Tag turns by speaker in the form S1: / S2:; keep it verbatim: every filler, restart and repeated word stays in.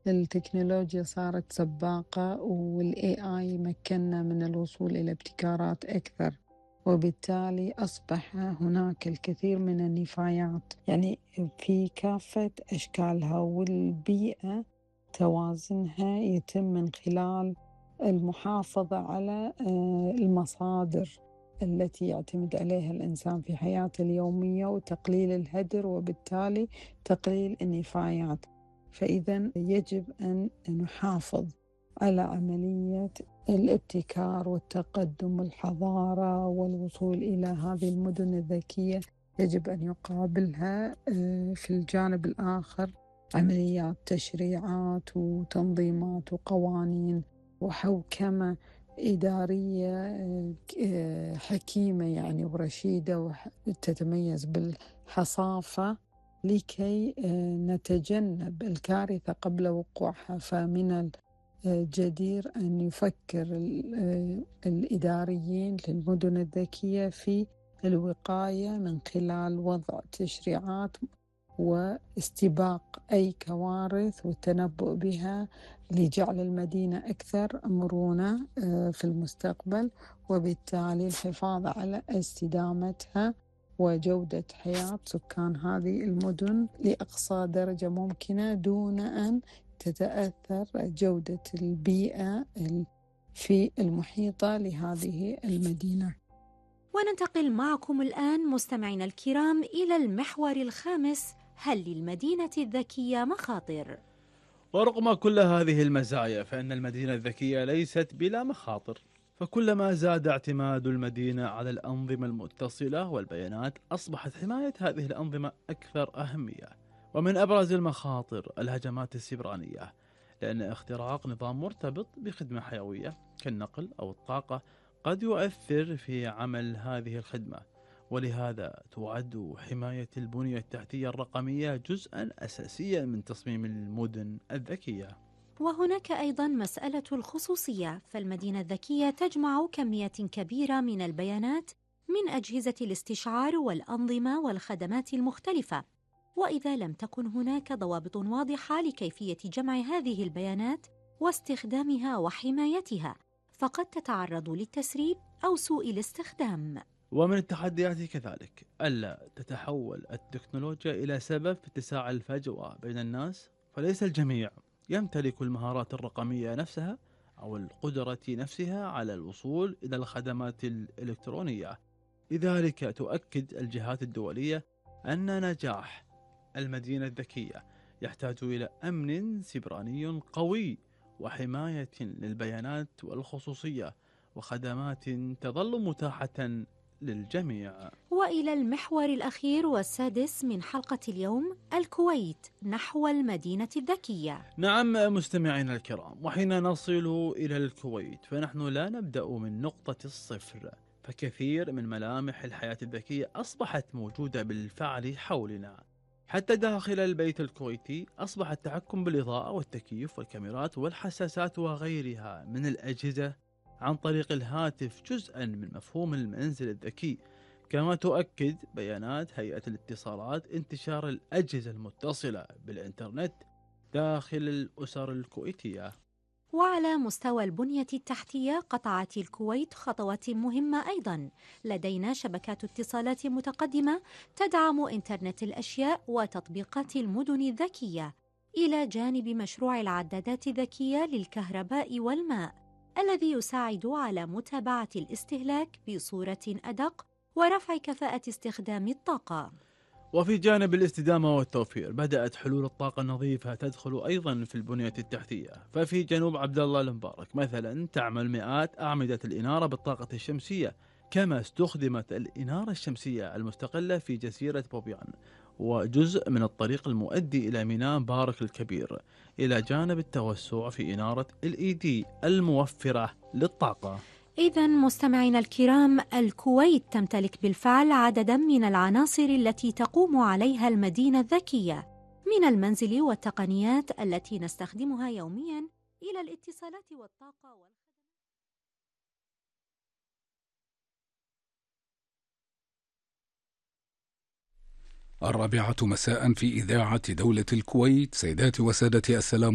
S1: التكنولوجيا صارت سباقة، والإي آي مكننا من الوصول إلى ابتكارات أكثر، وبالتالي أصبح هناك الكثير من النفايات يعني في كافة أشكالها، والبيئة توازنها يتم من خلال المحافظة على المصادر التي يعتمد عليها الإنسان في حياته اليومية، وتقليل الهدر وبالتالي تقليل النفايات. فإذا يجب أن نحافظ على عملية الابتكار والتقدم والحضارة والوصول إلى هذه المدن الذكية. يجب أن يقابلها في الجانب الآخر عمليات تشريعات وتنظيمات وقوانين وحوكمة إدارية حكيمة يعني ورشيدة وتتميز بالحصافة، لكي نتجنب الكارثة قبل وقوعها. فمن الجدير أن يفكر الإداريين للمدن الذكية في الوقاية من خلال وضع تشريعات واستباق أي كوارث والتنبؤ بها لجعل المدينة أكثر مرونة في المستقبل، وبالتالي الحفاظ على استدامتها وجودة حياة سكان هذه المدن لأقصى درجة ممكنة، دون أن تتأثر جودة البيئة في المحيطة لهذه المدينة.
S2: وننتقل معكم الآن مستمعينا الكرام إلى المحور الخامس: هل للمدينة الذكية مخاطر؟
S3: ورغم كل هذه المزايا فإن المدينة الذكية ليست بلا مخاطر، فكلما زاد اعتماد المدينة على الأنظمة المتصلة والبيانات أصبحت حماية هذه الأنظمة أكثر أهمية. ومن أبرز المخاطر الهجمات السيبرانية، لأن اختراق نظام مرتبط بخدمة حيوية كالنقل أو الطاقة قد يؤثر في عمل هذه الخدمة، ولهذا تعد حماية البنية التحتية الرقمية جزءاً أساسياً من تصميم المدن الذكية.
S2: وهناك أيضاً مسألة الخصوصية، فالمدينة الذكية تجمع كمية كبيرة من البيانات من أجهزة الاستشعار والأنظمة والخدمات المختلفة، وإذا لم تكن هناك ضوابط واضحة لكيفية جمع هذه البيانات واستخدامها وحمايتها، فقد تتعرض للتسريب أو سوء الاستخدام.
S3: ومن التحديات كذلك ألا تتحول التكنولوجيا إلى سبب في اتساع الفجوة بين الناس، فليس الجميع يمتلك المهارات الرقمية نفسها أو القدرة نفسها على الوصول إلى الخدمات الإلكترونية. لذلك تؤكد الجهات الدولية أن نجاح المدينة الذكية يحتاج إلى أمن سيبراني قوي وحماية للبيانات والخصوصية وخدمات تظل متاحة للجميع.
S2: وإلى المحور الأخير والسادس من حلقة اليوم: الكويت نحو المدينة الذكية.
S3: نعم مستمعينا الكرام، وحين نصل إلى الكويت فنحن لا نبدأ من نقطة الصفر، فكثير من ملامح الحياة الذكية أصبحت موجودة بالفعل حولنا. حتى داخل البيت الكويتي أصبح التحكم بالإضاءة والتكييف والكاميرات والحساسات وغيرها من الأجهزة عن طريق الهاتف جزءا من مفهوم المنزل الذكي. كما تؤكد بيانات هيئة الاتصالات انتشار الأجهزة المتصلة بالإنترنت داخل الأسر الكويتية.
S2: وعلى مستوى البنية التحتية قطعت الكويت خطوات مهمة أيضاً. لدينا شبكات اتصالات متقدمة تدعم إنترنت الأشياء وتطبيقات المدن الذكية، إلى جانب مشروع العدادات الذكية للكهرباء والماء الذي يساعد على متابعة الاستهلاك بصورة أدق ورفع كفاءة استخدام الطاقة.
S3: وفي جانب الاستدامة والتوفير بدأت حلول الطاقة النظيفة تدخل أيضا في البنية التحتية. ففي جنوب عبد الله المبارك مثلا تعمل مئات أعمدة الإنارة بالطاقة الشمسية، كما استخدمت الإنارة الشمسية المستقلة في جزيرة بوبيان وجزء من الطريق المؤدي إلى ميناء مبارك الكبير، إلى جانب التوسع في إنارة إل إي دي الموفرة للطاقة.
S2: إذن مستمعينا الكرام، الكويت تمتلك بالفعل عددا من العناصر التي تقوم عليها المدينة الذكية، من المنزل والتقنيات التي نستخدمها يوميا إلى الاتصالات والطاقة والخدمات.
S4: الرابعة مساء في إذاعة دولة الكويت. سيداتي وسادتي، السلام